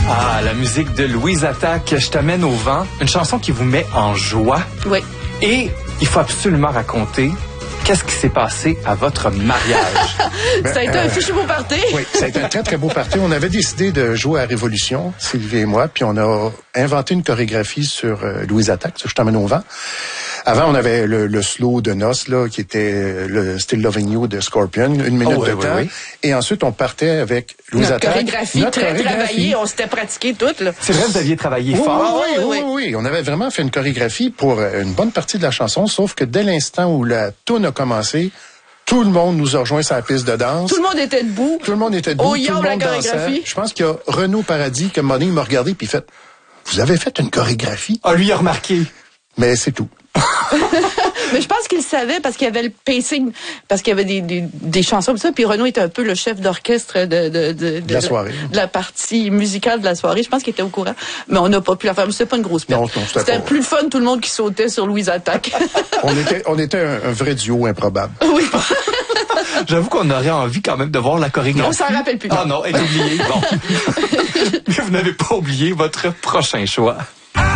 Ah, la musique de Louise Attaque, Je t'amène au vent, une chanson qui vous met en joie. Oui. Et il faut absolument raconter qu'est-ce qui s'est passé à votre mariage. Ça a été un fichu beau party. Oui, ça a été un très, très beau party. On avait décidé de jouer à Révolution, Sylvie et moi, puis on a inventé une chorégraphie sur Louise Attaque, sur Je t'emmène au vent. Avant, on avait le slow de Noce, là, qui était le Still Loving You de Scorpion, 1 minute de temps. Oui. Et ensuite, on partait avec Louise Notre Attaque. Chorégraphie très travaillée, on s'était pratiqué toutes, là. C'est vrai, vous aviez travaillé fort. Oui. On avait vraiment fait une chorégraphie pour une bonne partie de la chanson, sauf que dès l'instant où la toune a commencé, tout le monde nous a rejoint sur la piste de danse. Tout le monde était debout. Tout le monde était debout. Au tout le monde la dansait. chorégraphie. Je pense qu'il y a Renaud Paradis, que Monique m'a regardé, puis il fait « Vous avez fait une chorégraphie? » Ah, lui a remarqué. Mais c'est tout. Mais je pense qu'il savait parce qu'il y avait le pacing, parce qu'il y avait des chansons comme ça. Puis Renaud était un peu le chef d'orchestre de la soirée. De la partie musicale de la soirée. Je pense qu'il était au courant. Mais on n'a pas pu la faire. C'était pas une grosse perte. Non, c'était plus le fun, tout le monde qui sautait sur Louise Attaque. on était un vrai duo improbable. Oui. J'avoue qu'on aurait envie quand même de voir la chorégraphie. On s'en rappelle plus. Ah non, elle est oubliée. Bon. Mais vous n'avez pas oublié votre prochain choix.